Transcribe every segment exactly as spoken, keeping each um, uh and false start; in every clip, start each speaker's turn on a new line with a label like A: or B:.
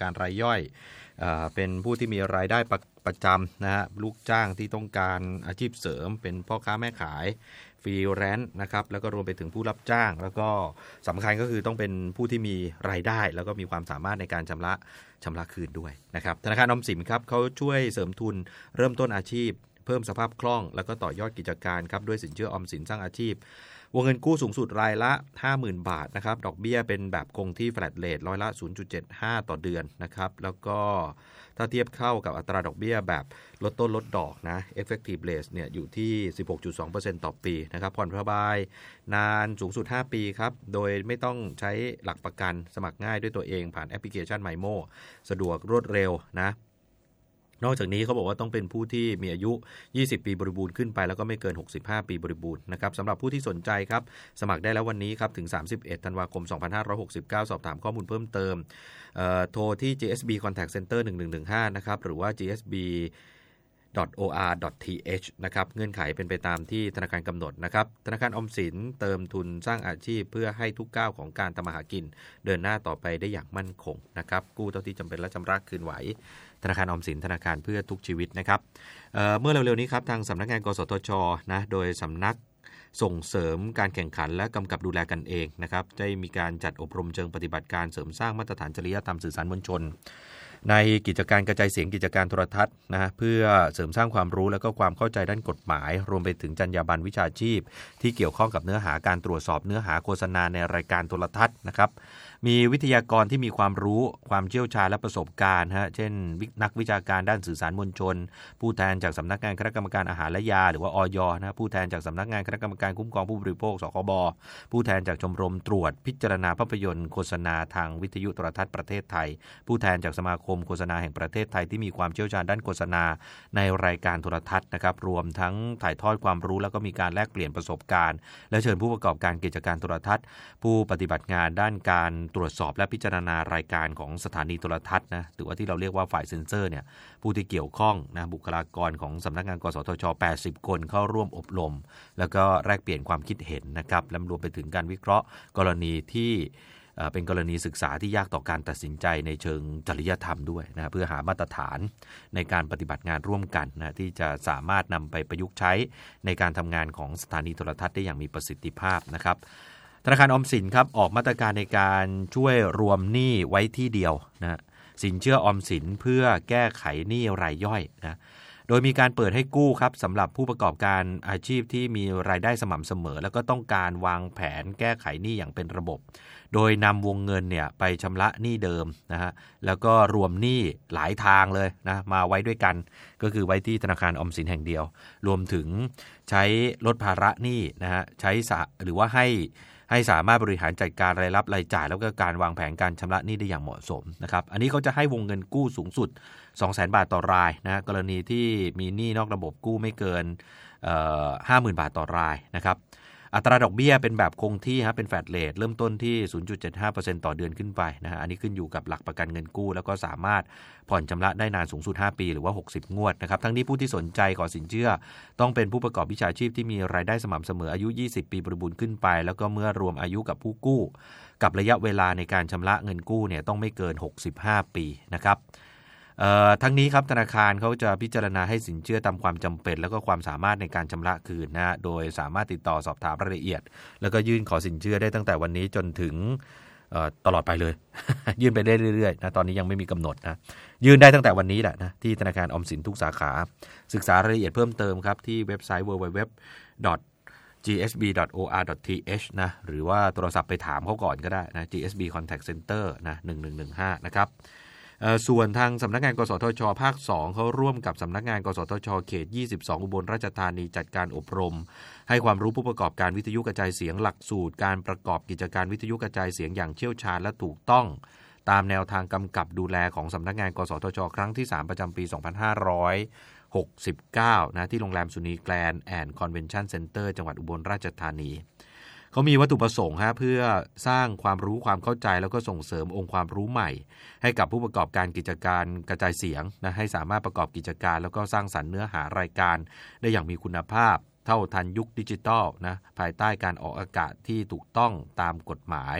A: การรายย่อยเป็นผู้ที่มีรายได้ประประจำนะฮะลูกจ้างที่ต้องการอาชีพเสริมเป็นพ่อค้าแม่ขายฟรีแลนซ์นะครับแล้วก็รวมไปถึงผู้รับจ้างแล้วก็สำคัญก็คือต้องเป็นผู้ที่มีรายได้แล้วก็มีความสามารถในการชำระชำระคืนด้วยนะครับธนาคารออมสินครับเขาช่วยเสริมทุนเริ่มต้นอาชีพเพิ่มสภาพคล่องแล้วก็ต่อยอดกิจการครับด้วยสินเชื่อออมสินสร้างอาชีพวงเงินกู้สูงสุดรายละ ห้าหมื่น บาทนะครับดอกเบี้ยเป็นแบบคงที่ flat rate ร้อยละ ศูนย์จุดเจ็ดห้า ต่อเดือนนะครับแล้วก็ถ้าเทียบเข้ากับอัตราดอกเบี้ยแบบลดต้นลดดอกนะ effective rate เนี่ยอยู่ที่ สิบหกจุดสองเปอร์เซ็นต์ ต่อปีนะครับผ่อนสบายนานสูงสุดห้าปีครับโดยไม่ต้องใช้หลักประกันสมัครง่ายด้วยตัวเองผ่านแอปพลิเคชัน MyMo สะดวกรวดเร็วนะนอกจากนี้เขาบอกว่าต้องเป็นผู้ที่มีอายุยี่สิบปีบริบูรณ์ขึ้นไปแล้วก็ไม่เกินหกสิบห้าปีบริบูรณ์นะครับสำหรับผู้ที่สนใจครับสมัครได้แล้ววันนี้ครับถึงสามสิบเอ็ดธันวาคมสองพันห้าร้อยหกสิบเก้าสอบถามข้อมูลเพิ่มเติมโทรที่ จี เอส บี Contact Center หนึ่งหนึ่งหนึ่งห้านะครับหรือว่า จี เอส บี ดอท โอ อาร์ ดอท ที เอช นะครับเงื่อนไขเป็นไปตามที่ธนาคารกำหนดนะครับธนาคารออมสินเติมทุนสร้างอาชีพเพื่อให้ทุกก้าวของการทำมาหากินเดินหน้าต่อไปได้อย่างมั่นคงนะครับกู้เท่าที่จำเป็นและชำระคืนไหวธนาคารออมสินธนาคารเพื่อทุกชีวิตนะครับ เอ่อ เมื่อเร็วๆนี้ครับทางสำนักงานกสทช.นะโดยสำนักส่งเสริมการแข่งขันและกำกับดูแลกันเองนะครับได้มีการจัดอบรมเชิงปฏิบัติการเสริมสร้างมาตรฐานจริยธรรมสื่อสารมวลชนในกิจการกระจายเสียงกิจการโทรทัศน์นะเพื่อเสริมสร้างความรู้และก็ความเข้าใจด้านกฎหมายรวมไปถึงจรรยาบรรณวิชาชีพที่เกี่ยวข้องกับเนื้อหาการตรวจสอบเนื้อหาโฆษณาในรายการโทรทัศน์นะครับมีวิทยากรที่มีความรู้ความเชี่ยวชาญและประสบการณ์ฮะเช่นนักวิชาการด้านสื่อสารมวลชนผู้แทนจากสำนักงานคณะกรรมการอาหารและยาหรือว่าอย.นะผู้แทนจากสำนักงานคณะกรรมการคุ้มครองผู้บริโภคสคบผู้แทนจากชมรมตรวจพิจารณาภาพยนตร์โฆษณาทางวิทยุโทรทัศน์ประเทศไทยผู้แทนจากสมาคมโฆษณาแห่งประเทศไทยที่มีความเชี่ยวชาญด้านโฆษณาในรายการโทรทัศน์นะครับรวมทั้งถ่ายทอดความรู้แล้วก็มีการแลกเปลี่ยนประสบการณ์และเชิญผู้ประกอบการกิจการโทรทัศน์ผู้ปฏิบัติงานด้านการตรวจสอบและพิจารณารายการของสถานีโทรทัศน์นะหรือว่าที่เราเรียกว่าฝ่ายเซ็นเซอร์เนี่ยผู้ที่เกี่ยวข้องนะบุคลากรของสำนักงานกสทช.แปดสิบคนเข้าร่วมอบรมแล้วก็แลกเปลี่ยนความคิดเห็นนะครับและรวมไปถึงการวิเคราะห์กรณีที่เป็นกรณีศึกษาที่ยากต่อการตัดสินใจในเชิงจริยธรรมด้วยนะเพื่อหามาตรฐานในการปฏิบัติงานร่วมกันนะที่จะสามารถนำไปประยุกต์ใช้ในการทำงานของสถานีโทรทัศน์ได้อย่างมีประสิทธิภาพนะครับธนาคารออมสินครับออกมาตรการในการช่วยรวมหนี้ไว้ที่เดียวนะสินเชื่อออมสินเพื่อแก้ไขหนี้รายย่อยนะโดยมีการเปิดให้กู้ครับสำหรับผู้ประกอบการอาชีพที่มีรายได้สม่ำเสมอแล้วก็ต้องการวางแผนแก้ไขหนี้อย่างเป็นระบบโดยนำวงเงินเนี่ยไปชำระหนี้เดิมนะฮะแล้วก็รวมหนี้หลายทางเลยนะมาไว้ด้วยกันก็คือไว้ที่ธนาคารออมสินแห่งเดียวรวมถึงใช้ลดภาระหนี้นะฮะใช้หรือว่าให้ให้สามารถบริหารจัดการรายรับรายจ่ายแล้วก็การวางแผนการชำระหนี้ได้อย่างเหมาะสมนะครับอันนี้เขาจะให้วงเงินกู้สูงสุด สองแสน บาทต่อรายนะกรณีที่มีหนี้นอกระบบกู้ไม่เกินเอ่อ ห้าหมื่น บาทต่อรายนะครับอัตราดอกเบี้ยเป็นแบบคงที่ฮะเป็นแฟลตเรทเริ่มต้นที่ ศูนย์จุดเจ็ดห้าเปอร์เซ็นต์ ต่อเดือนขึ้นไปนะฮะอันนี้ขึ้นอยู่กับหลักประกันเงินกู้แล้วก็สามารถผ่อนชำระได้นานสูงสุดห้าปีหรือว่าหกสิบงวดนะครับทั้งนี้ผู้ที่สนใจขอสินเชื่อต้องเป็นผู้ประกอบวิชาชีพที่มีรายได้สม่ำเสมออายุยี่สิบปีบริบูรณ์ขึ้นไปแล้วก็เมื่อรวมอายุกับผู้กู้กับระยะเวลาในการชำระเงินกู้เนี่ยต้องไม่เกินหกสิบห้าปีนะครับทั้งนี้ครับธนาคารเขาจะพิจารณาให้สินเชื่อตามความจำเป็นแล้วก็ความสามารถในการชำระคืนนะโดยสามารถติดต่อสอบถามรายละเอียดแล้วก็ยื่นขอสินเชื่อได้ตั้งแต่วันนี้จนถึงตลอดไปเลย ยื่นไปได้เรื่อยๆนะตอนนี้ยังไม่มีกำหนดนะยื่นได้ตั้งแต่วันนี้แหละนะที่ธนาคารออมสินทุกสาขาศึกษารายละเอียดเพิ่มเติมครับที่เว็บไซต์ ดับเบิลยู ดับเบิลยู ดับเบิลยู ดอท จี เอส บี ดอท โอ อาร์ ดอท ที เอช นะหรือว่าโทรศัพท์ไปถามเขาก่อนก็ได้นะ จี เอส บี Contact Center นะหนึ่งหนึ่งหนึ่งห้านะครับส่วนทางสำนักงานกสทช.ภาคสองเขาร่วมกับสำนักงานกสทช.เขตยี่สิบสองอุบลราชธานีจัดการอบรมให้ความรู้ผู้ประกอบการวิทยุกระจายเสียงหลักสูตรการประกอบกิจการวิทยุกระจายเสียงอย่างเชี่ยวชาญและถูกต้องตามแนวทางกำกับดูแลของสำนักงานกสทช.ครั้งที่สามประจำปีสองพันห้าร้อยหกสิบเก้านะที่โรงแรมสุนีแกรนด์แอนด์คอนเวนชั่นเซ็นเตอร์จังหวัดอุบลราชธานีเขามีวัตถุประสงค์ฮะเพื่อสร้างความรู้ความเข้าใจแล้วก็ส่งเสริมองค์ความรู้ใหม่ให้กับผู้ประกอบการกิจการกระจายเสียงนะให้สามารถประกอบกิจการแล้วก็สร้างสรรค์เนื้อหารายการได้อย่างมีคุณภาพเท่าทันยุคดิจิทัลนะภายใต้การออกอากาศที่ถูกต้องตามกฎหมาย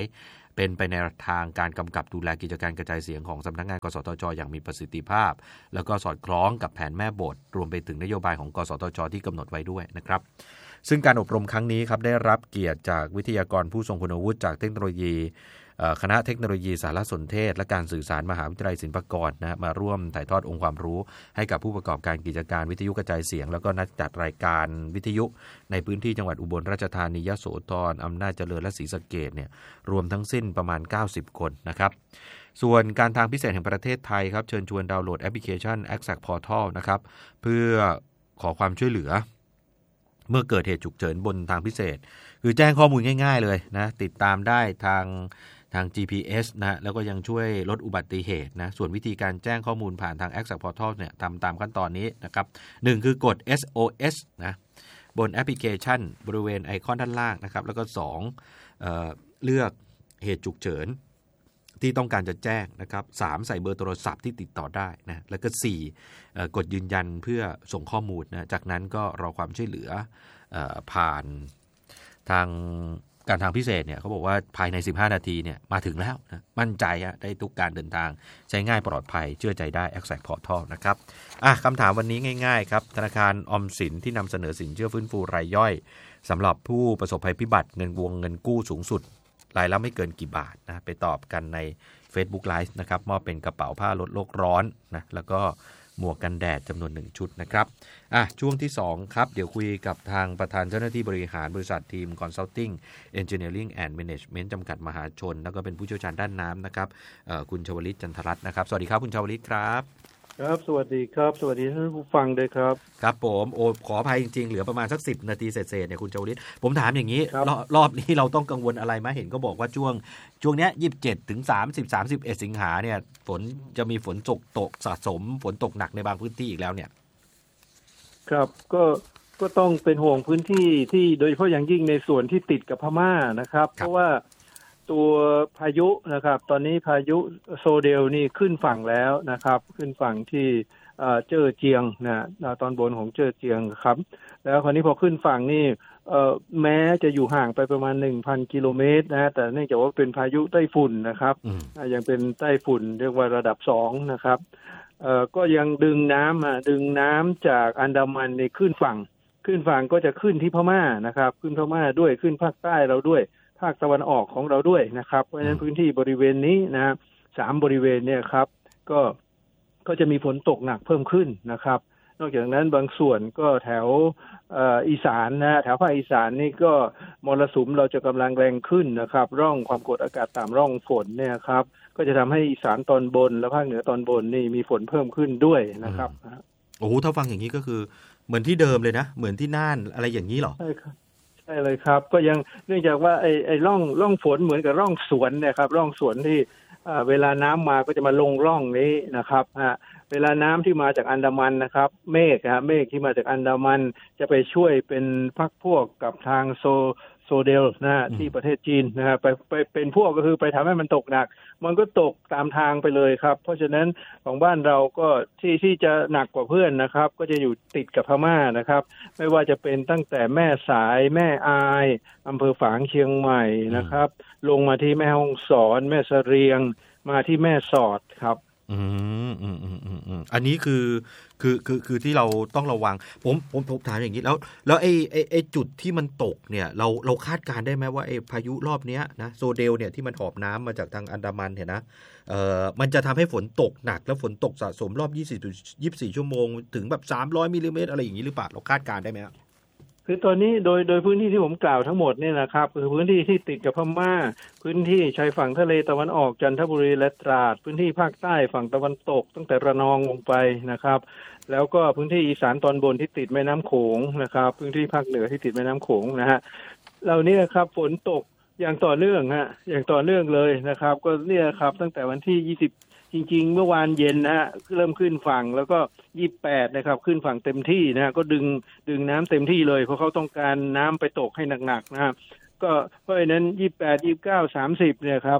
A: เป็นไปในทางการกำกับดูแลกิจการกระจายเสียงของสำนักงานกสทช.อย่างมีประสิทธิภาพแล้วก็สอดคล้องกับแผนแม่บทรวมไปถึงนโยบายของกสทช.ที่กำหนดไว้ด้วยนะครับซึ่งการอบรมครั้งนี้ครับได้รับเกียรติจากวิทยากรผู้ทรงคุณวุฒิจากเทคโนโลยีคณะเทคโนโลยีสารสนเทศและการสื่อสารมหาวิทยาลัยศิลปากรนะมาร่วมถ่ายทอดองค์ความรู้ให้กับผู้ประกอบการกิจการวิทยุกระจายเสียงแล้วก็นักจัดรายการวิทยุในพื้นที่จังหวัดอุบลราชธานียโสธรอำนาจเจริญและศรีสะเกษเนี่ยรวมทั้งสิ้นประมาณเก้าสิบคนนะครับส่วนการทางพิเศษแห่งประเทศไทยครับเชิญชวนดาวน์โหลดแอปพลิเคชัน Exact Portal นะครับเพื่อขอความช่วยเหลือเมื่อเกิดเหตุฉุกเฉินบนทางพิเศษคือแจ้งข้อมูลง่ายๆเลยนะติดตามได้ทางทาง จี พี เอส นะแล้วก็ยังช่วยลดอุบัติเหตุนะส่วนวิธีการแจ้งข้อมูลผ่านทาง Exact Portal เนี่ยทำตามขั้นตอนนี้นะครับหนึ่งคือกด เอส โอ เอส นะบนแอปพลิเคชันบริเวณไอคอนด้านล่างนะครับแล้วก็สองเอ่อเลือกเหตุฉุกเฉินที่ต้องการจะแจ้งนะครับสามใส่เบอร์โทรศัพท์ที่ติดต่อได้นะแล้วก็สี่เอ่อกดยืนยันเพื่อส่งข้อมูลนะจากนั้นก็รอความช่วยเหลือเอ่อผ่านทางการทางพิเศษเนี่ยเขาบอกว่าภายในสิบห้านาทีเนี่ยมาถึงแล้วนะมั่นใจอะได้ทุกการเดินทางใช้ง่ายปลอดภัยเชื่อใจได้ Exact Portal นะครับอ่ะคำถามวันนี้ง่ายๆครับธนาคารออมสินที่นำเสนอสินเชื่อฟื้นฟูรายย่อยสำหรับผู้ประสบภัยพิบัติเงินวงเงินกู้สูงสุดรายละไม่เกินกี่บาทนะไปตอบกันใน Facebook Live นะครับมอบเป็นกระเป๋าผ้าลดโลกร้อนนะแล้วก็หมวกกันแดดจำนวนหนึ่งชุดนะครับอ่ะช่วงที่สองครับเดี๋ยวคุยกับทางประธานเจ้าหน้าที่บริหารบริษัททีม Consulting Engineering and Management จำกัดมหาชนแล้วก็เป็นผู้เชี่ยวชาญด้านน้ำนะครับคุณชวลิตจันทรัตน์นะครับสวัสดีครับคุณชวลิตครับ
B: ครับสวัสดีครับสวัสดีท่านผู้ฟังด้วยครับ
A: ครับผมโอ้ขออภัยจริงๆเหลือประมาณสักสิบนาทีเศษๆเนี่ยคุณชวลิตผมถามอย่างนี้ร, รอบนี้เราต้องกังวลอะไรไหมเห็นก็บอกว่าช่วงช่วงเนี้ยยี่สิบเจ็ดถึงสามสิบ สามสิบเอ็ดสิงหาเนี่ยฝนจะมีฝนตกตกสะสมฝนตกหนักในบางพื้นที่อีกแล้วเนี่ย
B: ครับก็ก็ต้องเป็นห่วงพื้นที่ที่โดยเฉพาะอย่างยิ่งในส่วนที่ติดกับพม่านะครับเพราะว่าตัวพายุนะครับตอนนี้พายุโซเดลนี่ขึ้นฝั่งแล้วนะครับขึ้นฝั่งที่เจ้อเจียงนะตอนบนของเจ้อเจียงครับแล้วคราวนี้พอขึ้นฝั่งนี่แม้จะอยู่ห่างไปประมาณ หนึ่งพัน กิโลเมตรนะแต่เนื่องจากว่าเป็นพายุไต้ฝุ่นนะครับยังเป็นไต้ฝุ่นเรียกว่าระดับสองนะครับก็ยังดึงน้ำดึงน้ำจากอันดามันในขึ้นฝั่งขึ้นฝั่งก็จะขึ้นที่พม่านะครับขึ้นพม่าด้วยขึ้นภาคใต้เราด้วยภาคตะวันออกของเราด้วยนะครับเพราะฉะนั้นพื้นที่บริเวณนี้นะสามบริเวณเนี่ยครับก็ก็จะมีฝนตกหนักเพิ่มขึ้นนะครับนอกจากนั้นบางส่วนก็แถวอีสานนะแถวภาคอีสานนี่ก็มรสุมเราจะกำลังแรงขึ้นนะครับร่องความกดอากาศต่ำร่องฝนเนี่ยครับก็จะทำให้อีสานตอนบนและภาคเหนือตอนบนนี่มีฝนเพิ่มขึ้นด้วยนะครับ
A: โอ้โหถ้าฟังอย่างนี้ก็คือเหมือนที่เดิมเลยนะเหมือนที่น่านอะไรอย่างนี้หรอ
B: ใช่ครับใช่เลยครับก็ยังเนื่องจากว่าไอ้ไอ้ร่องร่องฝนเหมือนกับร่องสวนเนี่ยครับร่องสวนที่เวลาน้ำมาก็จะมาลงร่องนี้นะครับฮะเวลาน้ำที่มาจากอันดามันนะครับเมฆฮะเมฆที่มาจากอันดามันจะไปช่วยเป็นพรรคพวกกับทางโซโซเดลนะที่ประเทศจีนนะฮะไปไปเป็นพวกก็คือไปทำให้มันตกหนักมันก็ตกตามทางไปเลยครับเพราะฉะนั้นของบ้านเราก็ที่ที่จะหนักกว่าเพื่อนนะครับก็จะอยู่ติดกับพม่านะครับไม่ว่าจะเป็นตั้งแต่แม่สายแม่อายอำเภอฝางเชียงใหม่นะครับลงมาที่แม่ฮ่องสอนแม่เสรียงมาที่แม่สอดครับ
A: อืมอืมอืมอืมอืมอันนี้คือคือคือคือที่เราต้องระวังผมผมผมถามอย่างนี้แล้วแล้วไอ้ไอ้ไอ้จุดที่มันตกเนี่ยเราเราคาดการได้ไหมว่าไอ้พายุรอบเนี้ยนะโซเดลเนี่ยที่มันหอบน้ำมาจากทางอันดามันเนี่ยนะเอ่อมันจะทำให้ฝนตกหนักแล้วฝนตกสะสมรอบยี่สิบ ยี่สิบสี่ชั่วโมงถึงแบบสามร้อยมิลลิเมตรอะไรอย่างนี้หรือเปล่าเราคาดการได้ไหมครับ
B: คือตอนนี้โดยโดยพื้นที่ที่ผมกล่าวทั้งหมดเนี่ยนะครับคือพื้นที่ที่ติดกับพม่าพื้นที่ชายฝั่งทะเลตะวันออกจันทบุรีและตราดพื้นที่ภาคใต้ฝั่งตะวันตกตั้งแต่ระนองลงไปนะครับแล้วก็พื้นที่อีสานตอนบนที่ติดแม่น้ำโขงนะครับพื้นที่ภาคเหนือที่ติดแม่น้ำโขงนะฮะเหล่านี้ครับฝนตกอย่างต่อเนื่องฮะอย่างต่อเนื่องเลยนะครับก็เนี่ยครับตั้งแต่วันที่ยี่สิบจริงๆเมื่อวานเย็นนะฮะเริ่มขึ้นฝั่งแล้วก็ยี่สิบแปดนะครับขึ้นฝั่งเต็มที่นะฮะก็ดึงดึงน้ำเต็มที่เลยเพราะเขาต้องการน้ำไปตกให้หนักๆนะฮะก็เพราะฉะนั้นยี่สิบแปด ยี่สิบเก้า สามสิบเนี่ยครับ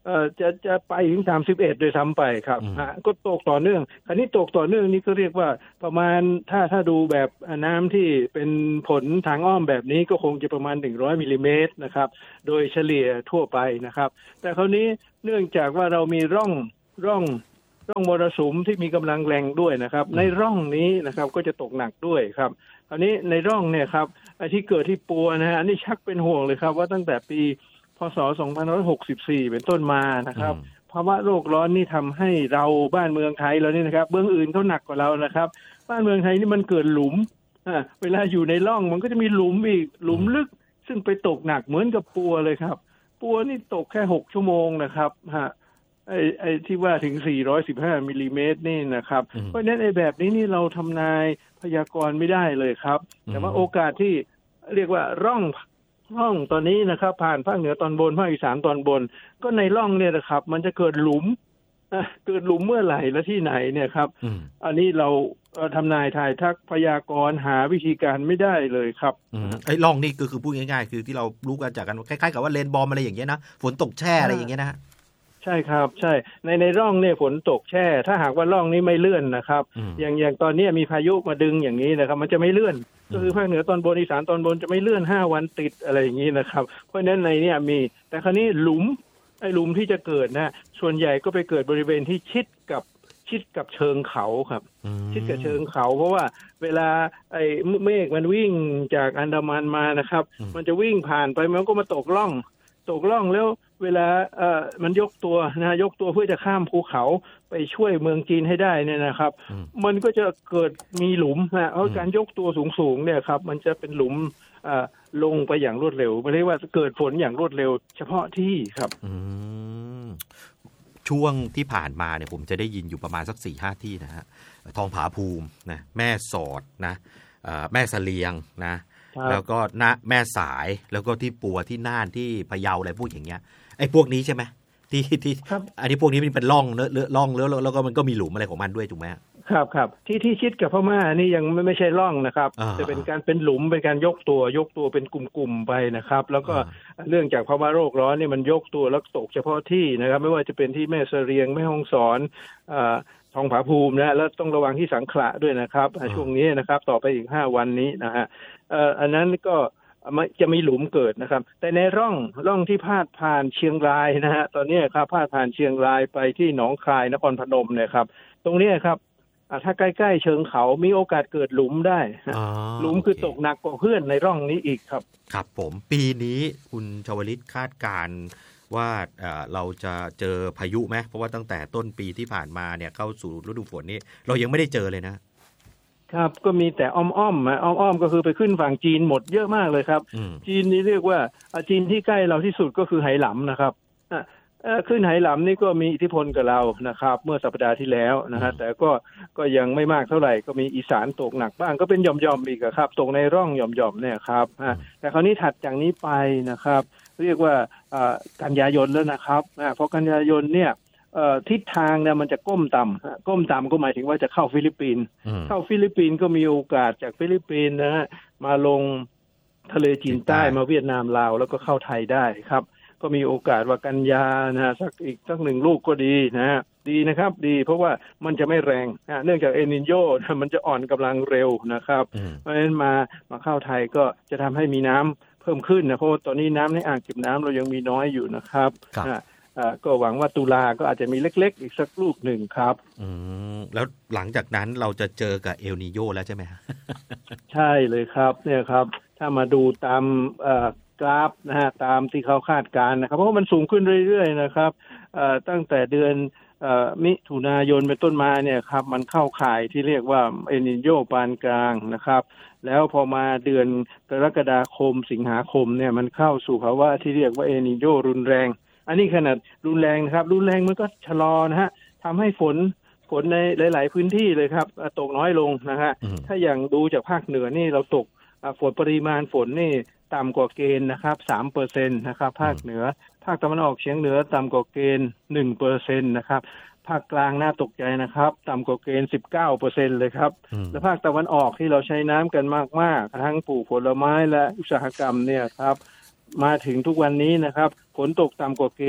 B: เอ่อจะจะไปถึงสามสิบเอ็ดโดยซ้ำไปครับฮะก็ตกต่อเนื่องคราวนี้ตกต่อเนื่องนี้ก็เรียกว่าประมาณถ้าถ้าดูแบบน้ำที่เป็นผลทางอ้อมแบบนี้ก็คงจะประมาณหนึ่งร้อยมิลลิเมตรนะครับโดยเฉลี่ยทั่วไปนะครับแต่คราวนี้เนื่องจากว่าเรามีร่องร่องร่องมรสุมที่มีกำลังแรงด้วยนะครับในร่องนี้นะครับก็จะตกหนักด้วยครับคราวนี้ในร่องเนี่ยครับไอ้ที่เกิดที่ปัวนะฮะอันนี้ชักเป็นห่วงเลยครับว่าตั้งแต่ปีพ.ศ. สองพันห้าร้อยหกสิบสี่เป็นต้นมานะครับภาวะโลกร้อนนี่ทำให้เราบ้านเมืองไทยเรานี่นะครับเมืองอื่นเขาหนักกว่าเรานะครับบ้านเมืองไทยนี่มันเกิดหลุมอ่าเวลาอยู่ในร่องมันก็จะมีหลุมอีกหลุมลึกซึ่งไปตกหนักเหมือนกับปัวเลยครับปัวนี่ตกแค่หกชั่วโมงนะครับฮะไอ้ไอ้ที่ว่าถึงสี่ร้อยสิบห้ามิลลิเมตรนี่นะครับเพราะฉะนั้นไอ้แบบนี้นี่เราทำนายพยากรณ์ไม่ได้เลยครับแต่ว่าโอกาสที่เรียกว่าร่องร่องตอนนี้นะครับผ่านภาคเหนือตอนบนภาคอีสานตอนบนก็ในร่องเนี่ยนะครับมันจะเกิดหลุมเกิดหลุมเมื่อไหร่และที่ไหนเนี่ยครับอันนี้เราทำนายทายทักพยากรณ์หาวิธีการไม่ได้เลยครับ
A: ไอ้ร่องนี่ก็คือพูดง่ายๆคือที่เรารู้กันจากกันคล้ายๆกับว่าเลนบอมอะไรอย่างเงี้ยนะฝนตกแช่อะไรอย่างเงี้ยนะ
B: ใช่ครับใช่ในในร่องเนี่ยฝนตกแช่ถ้าหากว่าร่องนี้ไม่เลื่อนนะครับอย่างอย่างตอนนี้มีพายุมาดึงอย่างนี้นะครับมันจะไม่เลื่อนก็คือภาคเหนือตอนบนอีสานตอนบนจะไม่เลื่อนห้าวันติดอะไรอย่างนี้นะครับเพราะฉะนั้นในนี้มีแต่คราวนี้หลุมไอ้หลุมที่จะเกิดนะส่วนใหญ่ก็ไปเกิดบริเวณที่ชิดกับชิดกับเชิงเขาครับชิดกับเชิงเขาเพราะว่าเวลาไอ้เมฆมันวิ่งจากอันดามันมานะครับมันจะวิ่งผ่านไปมันก็มาตกร่องตกร่องแล้วเวลาเอ่อมันยกตัวนะยกตัวเพื่อจะข้ามภูเขาไปช่วยเมืองจีนให้ได้เนี่ยนะครับมันก็จะเกิดมีหลุมนะเพราะการยกตัวสูงๆเนี่ยครับมันจะเป็นหลุมอ่าลงไปอย่างรวดเร็วไม่ได้ว่าเกิดฝนอย่างรวดเร็วเฉพาะที่ครับ
A: ช่วงที่ผ่านมาเนี่ยผมจะได้ยินอยู่ประมาณสัก สี่ห้า ที่นะฮะทองผาภูมินะแม่สอดนะแม่เสลียงนะแล้วก็ณแม่สายแล้วก็ที่ปัวที่น่านที่พะเยาอะไรพวกอย่างเงี้ยไอ้พวกนี้ใช่ไหมที่ที่อันนี้พวกนี้มันเป็นร่องเนื้อร่องแล้วแล้วก็มันก็มีหลุมอะไรของมันด้วยถูกไหม
B: ครับครับที่ที่ชิดกับพม่านี่ยังไม่ไม่ใช่ร่องนะครับจะเป็นการเป็นหลุมเป็นการยกตัวยกตัวเป็นกลุ่มๆไปนะครับแล้วก็เรื่องจากภาวะโลกร้อนนี่มันยกตัวแล้วตกเฉพาะที่นะครับไม่ว่าจะเป็นที่แม่เสลียงแม่ฮ่องสอนทองผาภูมินะแล้วต้องระวังที่สังขละด้วยนะครับช่วงนี้นะครับต่อไปอีกห้าวันนี้นะฮะอันนั้นก็จะมีหลุมเกิดนะครับแต่ในร่องร่องที่พาดผ่านเชียงรายนะฮะตอนนี้ครับพาดผ่านเชียงรายไปที่หนองคายนครพนมเนี่ยครับตรงนี้ครับถ้าใกล้ๆเชิงเขามีโอกาสเกิดหลุมได้หลุมคือตกหนักกว่าเพื่อนในร่องนี้อีกครับ
A: ครับผมปีนี้คุณชวลิตคาดการณ์ว่าเราจะเจอพายุไหมเพราะว่าตั้งแต่ต้นปีที่ผ่านมาเนี่ยเข้าสู่ฤดูฝนนี้เรายังไม่ได้เจอเลยนะครับ
B: ก็มีแต่อ้อมอ้อมอ้อมอ้อมก็คือไปขึ้นฝั่งจีนหมดเยอะมากเลยครับจีนนี่เรียกว่าจีนที่ใกล้เราที่สุดก็คือไหหลำนะครับขึ้นไหหลำนี่ก็มีอิทธิพลกับเรานะครับเมื่อสัปดาห์ที่แล้วนะฮะแต่ก็ก็ยังไม่มากเท่าไหร่ก็มีอีสานตกหนักบ้างก็เป็นหย่อมๆอีกครับตกในร่องหย่อมๆเนี่ยครับแต่คราวนี้ถัดจากนี้ไปนะครับเรียกว่ากันยายนแล้วนะครับเพราะกันยายนเนี่ยทิศทางเนี่ยมันจะก้มต่ำก้มต่ำก็หมายถึงว่าจะเข้าฟิลิปปินส์เข้าฟิลิปปินส์ก็มีโอกาสจากฟิลิปปินส์นะฮะมาลงทะเลจีนใต้มาเวียดนามลาวแล้วก็เข้าไทยได้ครับก็มีโอกาสว่ากันยานะฮะสักอีกสักหนึ่งลูกก็ดีนะฮะดีนะครับดีเพราะว่ามันจะไม่แรงนะเนื่องจากเอลนิโญมันจะอ่อนกำลังเร็วนะครับเพราะฉะนั้นมามาเข้าไทยก็จะทำให้มีน้ำเพิ่มขึ้นนะเพราะตอนนี้น้ำในอ่างเก็บน้ำเรายังมีน้อยอยู่นะครับก็หวังว่าตุลาก็อาจจะมีเล็กๆอีกสักลูกหนึ่งครับ
A: อืมแล้วหลังจากนั้นเราจะเจอกับเอลนิโญแล้วใช่ไหม
B: ใช่เลยครับเนี่ยครับถ้ามาดูตามกราฟนะฮะตามที่เขาคาดการณ์นะครับเพราะว่ามันสูงขึ้นเรื่อยๆนะครับตั้งแต่เดือนมิถุนายนเป็นต้นมาเนี่ยครับมันเข้าข่ายที่เรียกว่าเอลนิโญปานกลางนะครับแล้วพอมาเดือนกรกฎาคมสิงหาคมเนี่ยมันเข้าสู่ภาวะที่เรียกว่าเอลนิโญรุนแรงอันนี้ขนาดรุนแรงนะครับรุนแรงมันก็ชะลอนะฮะทำให้ฝนฝนในหลายๆพื้นที่เลยครับตกน้อยลงนะฮะถ้าอย่างดูจากภาคเหนือนี่เราตกฝนปริมาณฝนนี่ต่ำกว่าเกณฑ์นะครับ สามเปอร์เซ็นต์ นะครับภาคเหนือภาคตะวันออกเฉียงเหนือต่ำกว่าเกณฑ์ หนึ่งเปอร์เซ็นต์ นะครับภาคกลางน่าตกใจนะครับต่ำกว่าเกณฑ์ สิบเก้าเปอร์เซ็นต์ เลยครับและภาคตะวันออกที่เราใช้น้ำกันมากๆทั้งปลูกผลไม้และอุตสาหกรรมเนี่ยครับมาถึงทุกวันนี้นะครับฝนตกต่ำกว่าเกณฑ์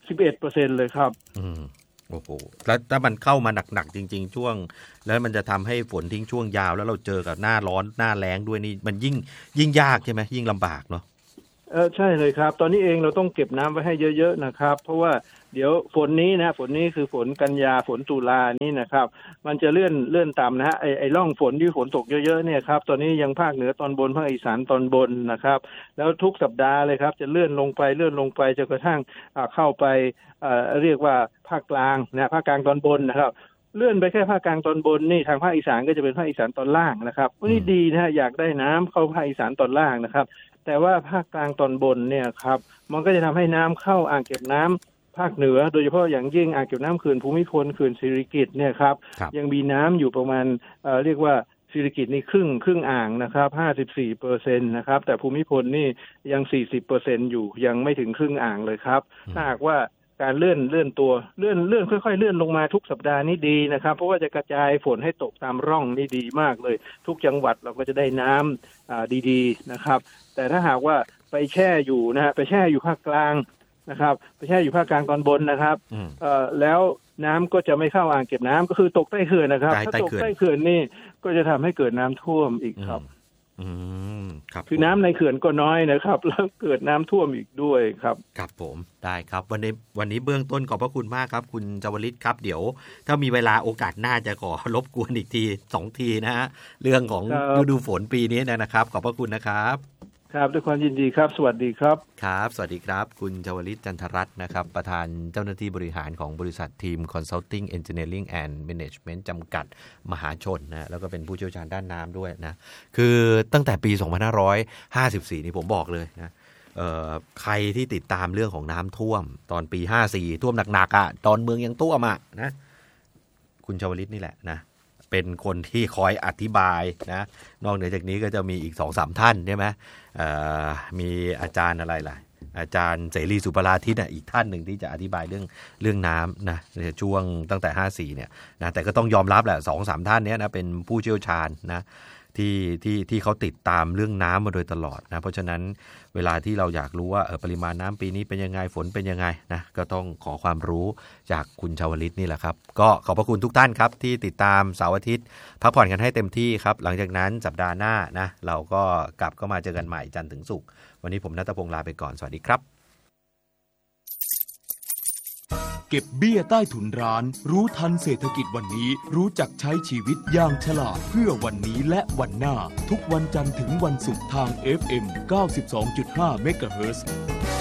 B: สิบเอ็ดเปอร์เซ็นต์เลยครับ
A: อืมโอ้โหแล้วถ้ามันเข้ามาหนักๆจริงๆช่วงแล้วมันจะทำให้ฝนทิ้งช่วงยาวแล้วเราเจอกับหน้าร้อนหน้าแล้งด้วยนี่มันยิ่งยิ่งยากใช่ไหมยิ่งลำบากเนาะ
B: เออใช่เลยครับตอนนี้เองเราต้องเก็บน้ำไว้ให้เยอะๆนะครับเพราะว่าเดี๋ยวฝนนี้นะฝนนี้คือฝนกันยาฝนตุลานี่นะครับมันจะเลื่อนเลื่อนต่ำนะฮะไอไอร่องฝนที่ฝนตกเยอะๆเนี่ยครับตอนนี้ยังภาคเหนือตอนบนภาคอีสานตอนบนนะครับแล้วทุกสัปดาห์เลยครับจะเลื่อนลงไปเลื่อนลงไปจนกระทั่งเข้าไปเอ่อเรียกว่าภาคกลางนะภาคกลางตอนบนนะครับเลื่อนไปแค่ภาคกลางตอนบนนี่ทางภาคอีสานก็จะเป็นภาคอีสานตอนล่างนะครับนี่ดีนะฮะอยากได้น้ำเข้าภาคอีสานตอนล่างนะครับแต่ว่าภาคกลางตอนบนเนี่ยครับมันก็จะทำให้น้ำเข้าอ่างเก็บน้ำภาคเหนือโดยเฉพาะอย่างยิ่งอ่างเก็บน้ำเขื่อนภูมิพลเขื่อนสิริกิติ์เนี่ยครับยังมีน้ำอยู่ประมาณเอ่อเรียกว่าสิริกิติ์นี่ครึ่งครึ่งอ่างนะครับ ห้าสิบสี่เปอร์เซ็นต์ นะครับแต่ภูมิพลนี่ยัง สี่สิบเปอร์เซ็นต์ อยู่ยังไม่ถึงครึ่งอ่างเลยครับถ้าหากว่าการเลื่อนเลื่อนตัวเลื่อนเลื่อนค่อยๆเลื่อนลงมาทุกสัปดาห์นี่ดีนะครับเพราะว่าจะกระจายฝนให้ตกตามร่องนี่ดีมากเลยทุกจังหวัดเราก็จะได้น้ำอ่าดีๆนะครับแต่ถ้าหากว่าไปแช่อยู่นะฮะไปแช่อยู่ภาคกลางนะครับไปแช่อยู่ภาคกลางตอนบนนะครับเอ่อแล้วน้ำก็จะไม่เข้าอ่างเก็บน้ำก็คือตกใต้เขื่อนนะครับถ้าตกใต้เขื่อนนี่ก็จะทำให้เกิดน้ำท่วมอีกครับ
A: อืมครับ
B: คือน้ำในเขื่อนก็น้อยนะครับแล้วเกิดน้ำท่วมอีกด้วยครับ
A: ครับผมได้ครับวันนี้วันนี้เบื้องต้นขอบพระคุณมากครับคุณจวลิตครับเดี๋ยวถ้ามีเวลาโอกาสหน้าจะขอรบกวนอีกทีสองทีนะฮะเรื่องของฤดูฝนปีนี้นะครับขอบพระคุณนะครับ
B: ครับด้วยความยินดีครับสวัสดีครับ
A: ครับสวัสดีครับคุณจวลิตจันทรัตน์นะครับประธานเจ้าหน้าที่บริหารของบริษัททีม Consulting Engineering and Management จำกัดมหาชนนะแล้วก็เป็นผู้เชี่ยวชาญด้านน้ำด้วยนะคือตั้งแต่ปีสองพันห้าร้อยห้าสิบสี่นี่ผมบอกเลยนะเอ่อใครที่ติดตามเรื่องของน้ำท่วมตอนปีห้าสี่ท่วมหนักๆอ่ะตอนเมืองยังท่วมอ่ะนะคุณจวลิตนี่แหละนะเป็นคนที่คอยอธิบายนะนอกเหนือจากนี้ก็จะมีอีก สองสาม ท่านใช่ไหมมีอาจารย์อะไรล่ะอาจารย์เสรีสุปราทิตย์อีกท่านหนึ่งที่จะอธิบายเรื่องเรื่องน้ำนะในช่วงตั้งแต่ห้าสี่เนี่ยนะแต่ก็ต้องยอมรับแหละ สองสาม ท่านนี้นะเป็นผู้เชี่ยวชาญนะที่ที่ที่เขาติดตามเรื่องน้ำมาโดยตลอดนะเพราะฉะนั้นเวลาที่เราอยากรู้ว่าเออปริมาณน้ำปีนี้เป็นยังไงฝนเป็นยังไงนะก็ต้องขอความรู้จากคุณชวลิตนี่แหละครับก็ขอบพระคุณทุกท่านครับที่ติดตามเสาร์อาทิตย์พักผ่อนกันให้เต็มที่ครับหลังจากนั้นสัปดาห์หน้านะเราก็กลับเข้ามาเจอกันใหม่จันทร์ถึงศุกร์วันนี้ผมณัฐพงษ์ลาไปก่อนสวัสดีครับ
C: เก็บเบี้ยใต้ถุนร้านรู้ทันเศรษฐกิจวันนี้รู้จักใช้ชีวิตอย่างฉลาดเพื่อวันนี้และวันหน้าทุกวันจันทร์ถึงวันศุกร์ทาง เอฟ เอ็ม เก้าสิบสองจุดห้า เมกะเฮิรตซ์